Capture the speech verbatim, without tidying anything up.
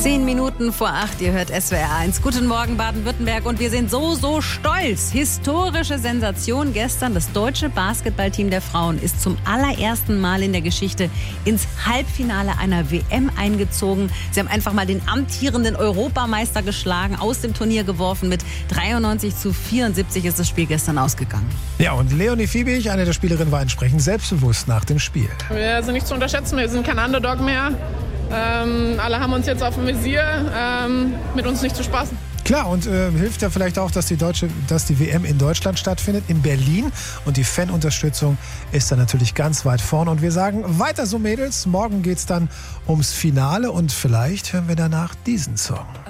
Zehn Minuten vor acht, ihr hört S W R eins. Guten Morgen Baden-Württemberg und wir sind so, so stolz. Historische Sensation gestern. Das deutsche Basketballteam der Frauen ist zum allerersten Mal in der Geschichte ins Halbfinale einer W M eingezogen. Sie haben einfach mal den amtierenden Europameister geschlagen, aus dem Turnier geworfen. Mit dreiundneunzig zu vierundsiebzig ist das Spiel gestern ausgegangen. Ja, und Leonie Fiebig, eine der Spielerinnen, war entsprechend selbstbewusst nach dem Spiel. Wir sind nicht zu unterschätzen, wir sind kein Underdog mehr. Ähm, alle haben uns jetzt auf dem Visier, ähm, mit uns nicht zu spaßen. Klar, und äh, hilft ja vielleicht auch, dass die, Deutsche, dass die W M in Deutschland stattfindet, in Berlin. Und die Fanunterstützung ist dann natürlich ganz weit vorne. Und wir sagen, weiter so Mädels, morgen geht's dann ums Finale und vielleicht hören wir danach diesen Song.